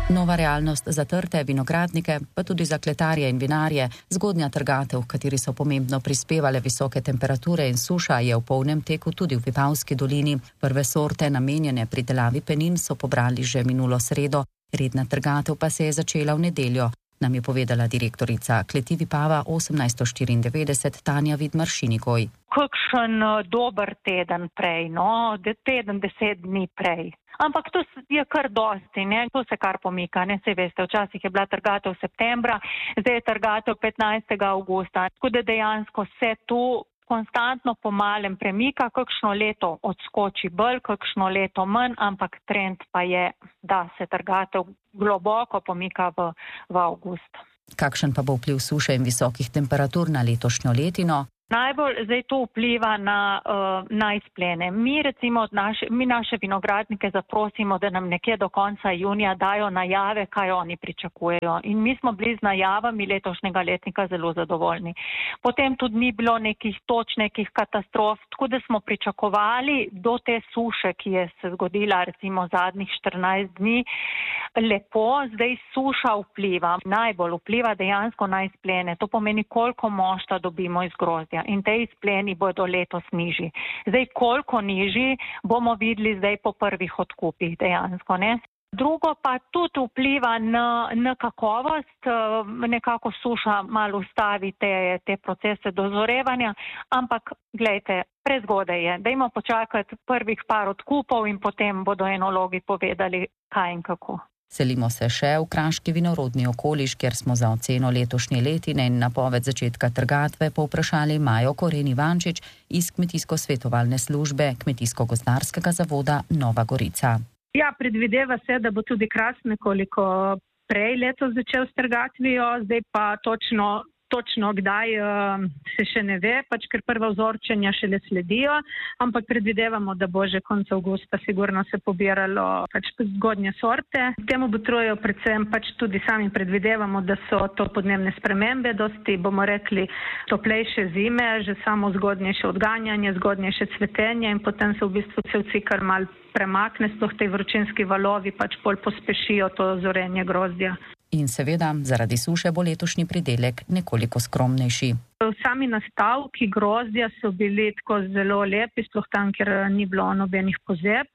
Nova realnost za trte, vinogradnike, pa tudi za kletarje in vinarje. Zgodnja trgatev, v kateri so pomembno prispevale visoke temperature in suša, je v polnem teku tudi v Vipavski dolini. Prve sorte, namenjene pridelavi penin, so pobrali že minulo sredo. Redna trgatev pa se je začela v nedeljo, nam je povedala direktorica kleti Vipava 1894 Tanja Vidmar-Šinigoj. Kakšen dober teden prej, teden, 10 dni prej. Ampak to je kar dosti, ne? To se kar pomika, ne, se veste, včasih je bila trgatev septembra, zdaj je trgatev 15. avgusta. Tako da dejansko se tu konstantno po malem premika, kakšno leto odskoči bolj, kakšno leto manj, ampak trend pa je, da se trgatev globoko pomika v avgust. Kakšen pa bo vpliv suše in visokih temperatur na letošnjo letino? Najbolj zdaj to vpliva na izplene. Mi recimo naše vinogradnike zaprosimo, da nam nekje do konca junija dajo najave, kaj oni pričakujejo. In mi smo bili z najavami letošnjega letnika zelo zadovoljni. Potem tudi ni bilo nekih katastrof, tako da smo pričakovali do te suše, ki je se zgodila recimo zadnjih 14 dni, lepo. Zdaj suša vpliva. Najbolj vpliva dejansko na izplene. To pomeni, koliko mošta dobimo iz grozdja. In te izpleni bodo letos nižji. Zdaj, koliko nižji, bomo videli zdaj po prvih odkupih dejansko, ne? Drugo pa tudi vpliva na kakovost, nekako suša malo ustavi te procese dozorevanja, ampak gledajte, prezgodaj je. Dajmo počakati prvih par odkupov in potem bodo enologi povedali, kaj in kako. Selimo se še v kraški vinorodni okoliš, kjer smo za oceno letošnje letine in napoved začetka trgatve povprašali Majo Koren Ivančič iz Kmetijsko-svetovalne službe Kmetijsko-gozdarskega zavoda Nova Gorica. Ja, predvideva se, da bo tudi Kras nekoliko prej letos začel s trgatvijo, zdaj pa točno kdaj se še ne ve, ker prva vzorčenja šele sledijo, ampak predvidevamo, da bo že konec avgusta sigurno se pobiralo zgodnje sorte. Temu botrujejo predvsem tudi sami predvidevamo, da so to podnebne spremembe, dosti bomo rekli toplejše zime, že samo zgodnejše odganjanje, zgodnejše cvetenje in potem se v bistvu cel cikl mal premakne, sploh tej vročinski valovi bolj pospešijo to zorenje grozdja. In seveda, zaradi suše bo letošnji pridelek nekoliko skromnejši. Sami nastavki grozdja so bili tako zelo lepi, sploh tam, kjer ni bilo nobenih pozeb.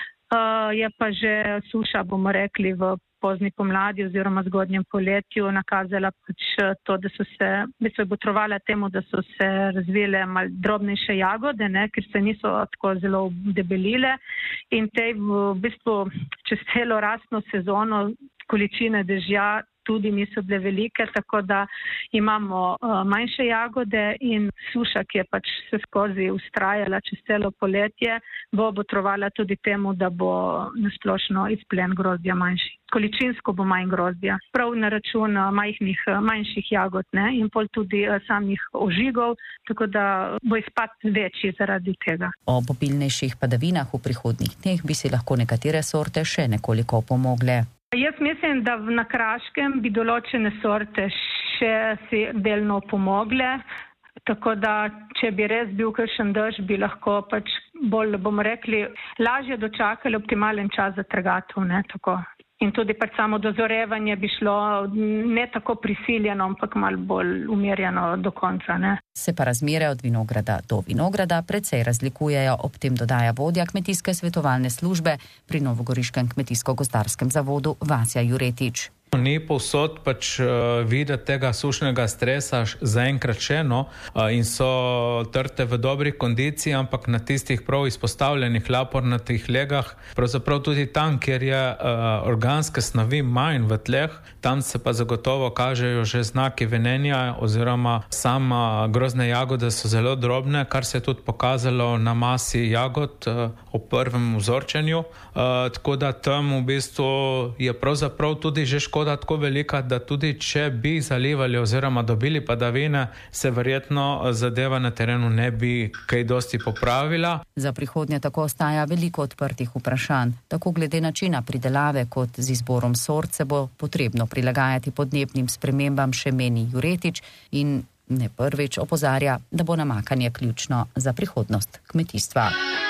Je pa že suša, bomo rekli, v pozni pomladi oziroma zgodnjem poletju nakazala to, da so se botrovala temu, da so se razvile mal drobnejše jagode, ne, ker se niso tako zelo debelile in tej v bistvu čez celo rastno sezono količine dežja tudi niso bile velike, tako da imamo manjše jagode in suša, ki je se skozi ustrajala čez celo poletje, bo botrovala tudi temu, da bo nasplošno izplen grozdja manjši. Količinsko bo manj grozdja, prav na račun manjših jagod, ne, in pol tudi samih ožigov, tako da bo izpad večji zaradi tega. Ob obilnejših padavinah v prihodnjih dneh bi si lahko nekatere sorte še nekoliko opomogle. Jaz mislim, da na Kraškem bi določene sorte še si delno pomogle, tako da če bi res bil kakšen dež, bi lahko bolj, bomo rekli, lažje dočakali optimalen čas za trgatev, ne, tako. In tudi samo dozorevanje bi šlo ne tako prisiljeno, ampak malo bolj umirjeno do konca, ne. Se pa razmere od vinograda do vinograda precej razlikujejo, ob tem dodaja vodja Kmetijske svetovalne službe pri Novogoriškem kmetijsko-gozdarskem zavodu Vasja Juretič. Ni povsod videti tega sušnega stresa zaenkrat še, in so trte v dobri kondiciji, ampak na tistih prav izpostavljenih lapornatih legah, pravzaprav tudi tam, kjer je organske snovi manj v tleh, tam se pa zagotovo kažejo že znaki venenja oziroma sama grozne jagode so zelo drobne, kar se je tudi pokazalo na masi jagod v prvem vzorčenju, tako da tam v bistvu je pravzaprav tudi že škoda tako velika, da tudi če bi zalivali oziroma dobili padavine, se verjetno zadeva na terenu ne bi kaj dosti popravila. Za prihodnje tako ostaja veliko odprtih vprašanj. Tako glede načina pridelave kot z izborom sort se bo potrebno prilagajati podnebnim spremembam, še meni Juretič, in ne prvič opozarja, da bo namakanje ključno za prihodnost kmetijstva.